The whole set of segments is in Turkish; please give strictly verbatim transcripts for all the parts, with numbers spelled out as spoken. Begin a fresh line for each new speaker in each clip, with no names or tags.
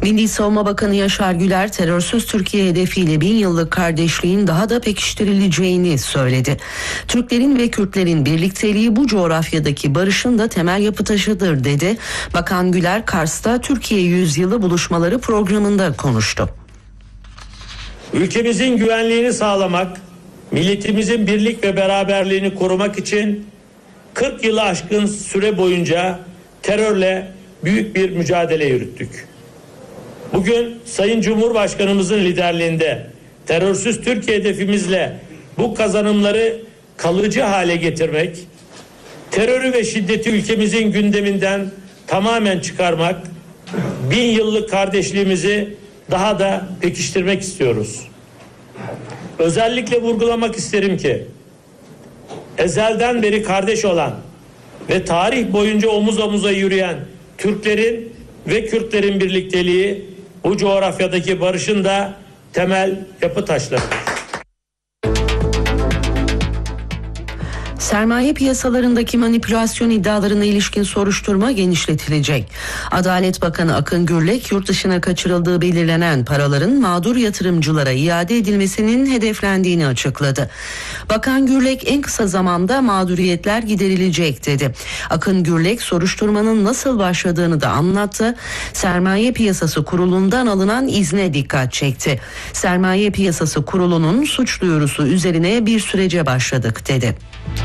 Milli Savunma Bakanı Yaşar Güler, terörsüz Türkiye hedefiyle bin yıllık kardeşliğin daha da pekiştirileceğini söyledi. Türklerin ve Kürtlerin birlikteliği bu coğrafyadaki barışın da temel yapı taşıdır dedi. Bakan Güler, Kars'ta Türkiye Yüzyılı Buluşmaları programında konuştu.
Ülkemizin güvenliğini sağlamak, milletimizin birlik ve beraberliğini korumak için kırk yılı aşkın süre boyunca terörle büyük bir mücadele yürüttük. Bugün Sayın Cumhurbaşkanımızın liderliğinde terörsüz Türkiye hedefimizle bu kazanımları kalıcı hale getirmek, terörü ve şiddeti ülkemizin gündeminden tamamen çıkarmak, bin yıllık kardeşliğimizi daha da pekiştirmek istiyoruz. Özellikle vurgulamak isterim ki ezelden beri kardeş olan ve tarih boyunca omuz omuza yürüyen Türklerin ve Kürtlerin birlikteliği bu coğrafyadaki barışın da temel yapı taşlarıdır.
Sermaye piyasalarındaki manipülasyon iddialarına ilişkin soruşturma genişletilecek. Adalet Bakanı Akın Gürlek, yurt dışına kaçırıldığı belirlenen paraların mağdur yatırımcılara iade edilmesinin hedeflendiğini açıkladı. Bakan Gürlek, en kısa zamanda mağduriyetler giderilecek dedi. Akın Gürlek, soruşturmanın nasıl başladığını da anlattı. Sermaye Piyasası Kurulu'ndan alınan izne dikkat çekti. Sermaye Piyasası Kurulu'nun suç duyurusu üzerine bir sürece başladık dedi.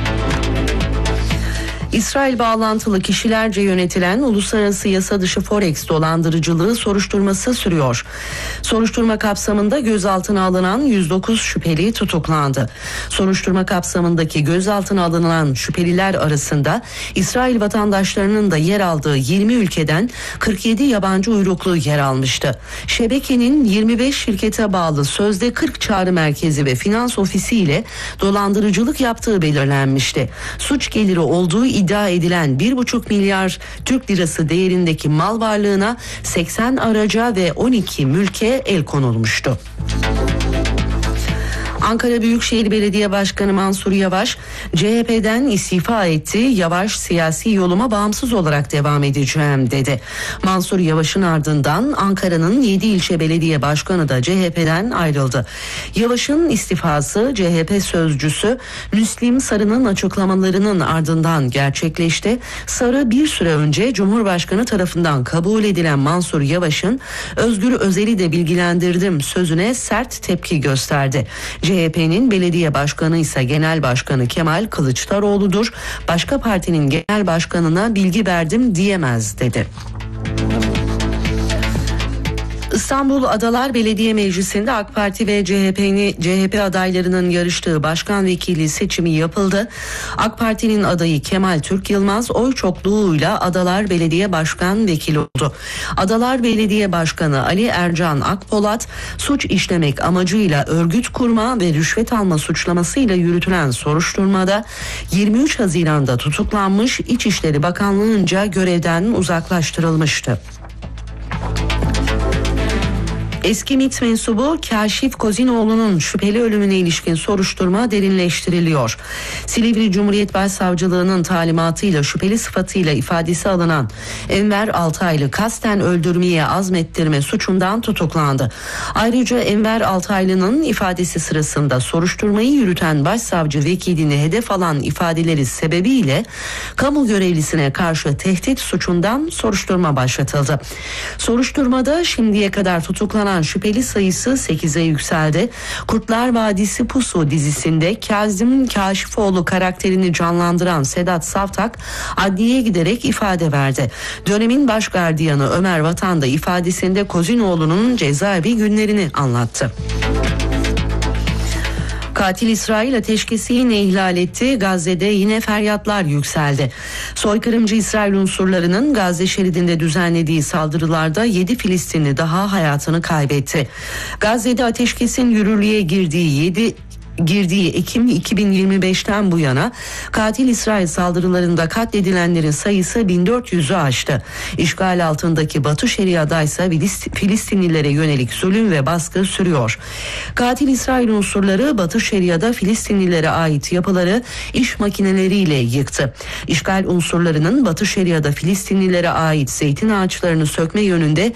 İsrail bağlantılı kişilerce yönetilen uluslararası yasa dışı Forex dolandırıcılığı soruşturması sürüyor. Soruşturma kapsamında gözaltına alınan yüz dokuz şüpheli tutuklandı. Soruşturma kapsamındaki gözaltına alınan şüpheliler arasında İsrail vatandaşlarının da yer aldığı yirmi ülkeden kırk yedi yabancı uyruklu yer almıştı. Şebekenin yirmi beş şirkete bağlı sözde kırk çağrı merkezi ve finans ofisi ile dolandırıcılık yaptığı belirlenmişti. Suç geliri olduğu iddia edilen bir buçuk milyar Türk lirası değerindeki mal varlığına seksen araca ve on iki mülke el konulmuştu. Ankara Büyükşehir Belediye Başkanı Mansur Yavaş, C H P'den istifa etti. Yavaş, siyasi yoluma bağımsız olarak devam edeceğim dedi. Mansur Yavaş'ın ardından Ankara'nın yedi ilçe belediye başkanı da C H P'den ayrıldı. Yavaş'ın istifası C H P sözcüsü Müslim Sarı'nın açıklamalarının ardından gerçekleşti. Sarı, bir süre önce Cumhurbaşkanı tarafından kabul edilen Mansur Yavaş'ın Özgür Özel'i de bilgilendirdim sözüne sert tepki gösterdi. C H P'nin belediye başkanı ise Genel Başkanı Kemal Kılıçdaroğlu'dur. Başka partinin genel başkanına bilgi verdim diyemez dedi. İstanbul Adalar Belediye Meclisi'nde AK Parti ve C H P'nin C H P adaylarının yarıştığı başkan vekili seçimi yapıldı. AK Parti'nin adayı Kemal Türk Yılmaz oy çokluğuyla Adalar Belediye Başkan Vekili oldu. Adalar Belediye Başkanı Ali Ercan Akpolat, suç işlemek amacıyla örgüt kurma ve rüşvet alma suçlamasıyla yürütülen soruşturmada yirmi üç Haziran'da tutuklanmış, İçişleri Bakanlığı'nca görevden uzaklaştırılmıştı. Eski MİT mensubu Kaşif Kozinoğlu'nun şüpheli ölümüne ilişkin soruşturma derinleştiriliyor. Silivri Cumhuriyet Başsavcılığı'nın talimatıyla şüpheli sıfatıyla ifadesi alınan Enver Altaylı kasten öldürmeye azmettirme suçundan tutuklandı. Ayrıca Enver Altaylı'nın ifadesi sırasında soruşturmayı yürüten başsavcı vekilini hedef alan ifadeleri sebebiyle kamu görevlisine karşı tehdit suçundan soruşturma başlatıldı. Soruşturmada şimdiye kadar tutuklanan şüpheli sayısı sekize yükseldi. Kurtlar Vadisi Pusu dizisinde Kazım Kaşifoğlu karakterini canlandıran Sedat Savtak adliyeye giderek ifade verdi. Dönemin başgardiyanı Ömer Vatan da ifadesinde Kozinoğlu'nun cezaevi günlerini anlattı. Katil İsrail ateşkesi yine ihlal etti. Gazze'de yine feryatlar yükseldi. Soykırımcı İsrail unsurlarının Gazze şeridinde düzenlediği saldırılarda yedi Filistinli daha hayatını kaybetti. Gazze'de ateşkesin yürürlüğe girdiği yedi girdiği Ekim iki bin yirmi beşten bu yana katil İsrail saldırılarında katledilenlerin sayısı bin dört yüzü aştı. İşgal altındaki Batı Şeria'da ise Filistinlilere yönelik zulüm ve baskı sürüyor. Katil İsrail unsurları Batı Şeria'da Filistinlilere ait yapıları iş makineleriyle yıktı. İşgal unsurlarının Batı Şeria'da Filistinlilere ait zeytin ağaçlarını sökme yönünde